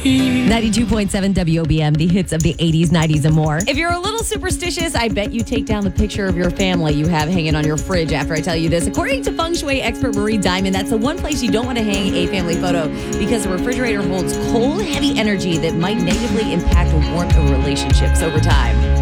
92.7 WOBM, the hits of the 80s, 90s, and more. If you're a little superstitious, I bet you take down the picture of your family you have hanging on your fridge after I tell you this. According to feng shui expert Marie Diamond, that's the one place you don't want to hang a family photo because the refrigerator holds cold, heavy energy that might negatively impact or warmth of relationships over time.